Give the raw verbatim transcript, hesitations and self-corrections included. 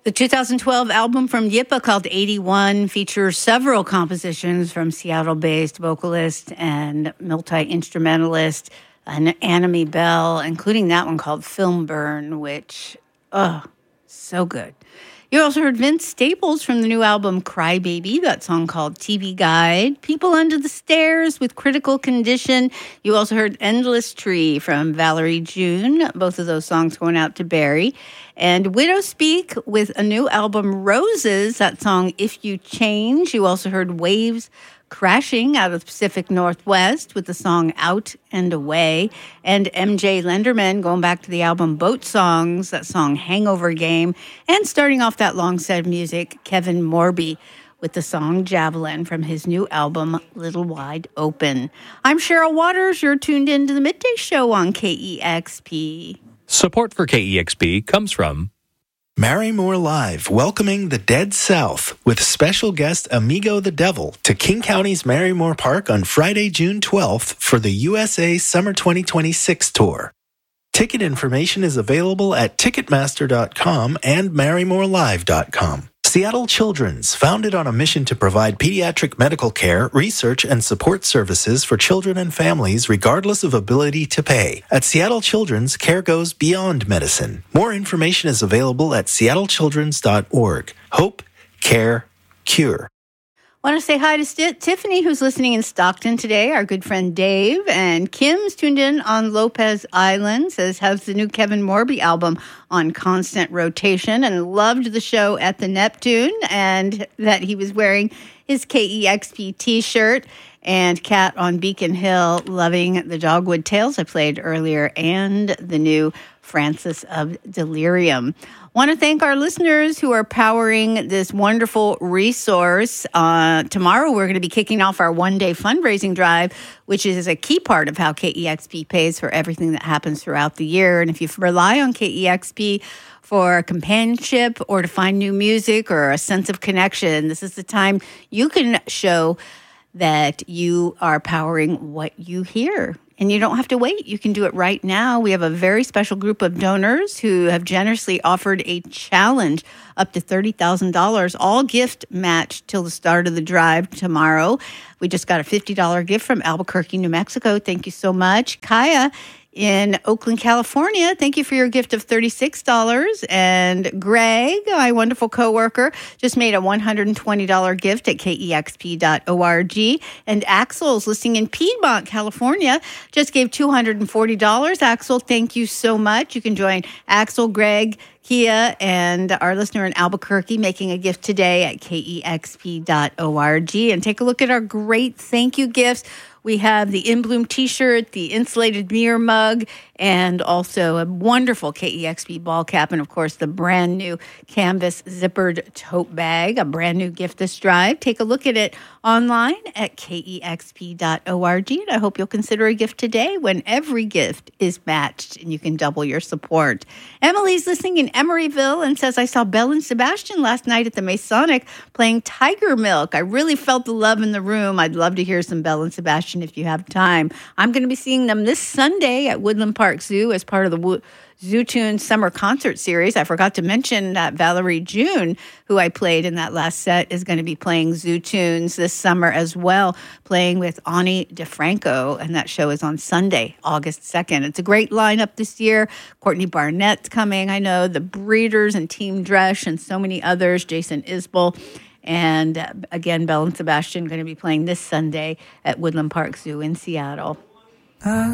The two thousand twelve album from Yippa called eighty-one features several compositions from Seattle-based vocalist and multi-instrumentalist Annemie Bell, including that one called Film Burn, which, oh, so good. You also heard Vince Staples from the new album Cry Baby, that song called T V Guide. People Under the Stairs with Critical Condition. You also heard Endless Tree from Valerie June. Both of those songs going out to Barry. And Widow Speak with a new album, Roses, that song If You Change. You also heard Waves Crashing out of the Pacific Northwest with the song Out and Away. And M J Lenderman going back to the album Boat Songs, that song Hangover Game. And starting off that long set of music, Kevin Morby with the song Javelin from his new album, Little Wide Open. I'm Cheryl Waters. You're tuned in to the Midday Show on K E X P. Support for K E X P comes from Marymore Live, welcoming the Dead South with special guest Amigo the Devil to King County's Marymore Park on Friday, June twelfth for the U S A Summer twenty twenty-six tour. Ticket information is available at Ticketmaster dot com and Marymore Live dot com. Seattle Children's, founded on a mission to provide pediatric medical care, research, and support services for children and families regardless of ability to pay. At Seattle Children's, care goes beyond medicine. More information is available at seattle children's dot org. Hope, care, cure. Want to say hi to St- Tiffany, who's listening in Stockton today, our good friend Dave. And Kim's tuned in on Lopez Island, says, has the new Kevin Morby album on constant rotation and loved the show at the Neptune and that he was wearing his K E X P t-shirt. And Kat on Beacon Hill, loving the Dogwood Tales I played earlier and the new Francis of Delirium. Want to thank our listeners who are powering this wonderful resource. Uh, tomorrow, we're going to be kicking off our one-day fundraising drive, which is a key part of how K E X P pays for everything that happens throughout the year. And if you rely on K E X P for companionship or to find new music or a sense of connection, this is the time you can show that you are powering what you hear. And you don't have to wait. You can do it right now. We have a very special group of donors who have generously offered a challenge up to thirty thousand dollars, all gift matched till the start of the drive tomorrow. We just got a fifty dollars gift from Albuquerque, New Mexico. Thank you so much. Kaya in Oakland, California, thank you for your gift of thirty-six dollars. And Greg, my wonderful coworker, just made a one hundred twenty dollars gift at K E X P dot org. And Axel's listening in Piedmont, California, just gave two hundred forty dollars. Axel, thank you so much. You can join Axel, Greg, Kia, and our listener in Albuquerque making a gift today at K E X P dot org. And take a look at our great thank you gifts. We have the In Bloom t-shirt, the insulated mirror mug, and also a wonderful K E X P ball cap, and, of course, the brand new canvas zippered tote bag, a brand new gift this drive. Take a look at it online at K E X P dot org, and I hope you'll consider a gift today when every gift is matched and you can double your support. Emily's listening in Emeryville and says, I saw Belle and Sebastian last night at the Masonic playing Tiger Milk. I really felt the love in the room. I'd love to hear some Belle and Sebastian if you have time. I'm going to be seeing them this Sunday at Woodland Park Zoo as part of the Wo- Zoo Tunes Summer Concert Series. I forgot to mention that Valerie June, who I played in that last set, is going to be playing Zoo Tunes this summer as well, playing with Ani DeFranco, and that show is on Sunday, August second. It's a great lineup this year. Courtney Barnett's coming, I know, the Breeders and Team Dresch and so many others, Jason Isbell. And uh, again, Belle and Sebastian going to be playing this Sunday at Woodland Park Zoo in Seattle. Uh.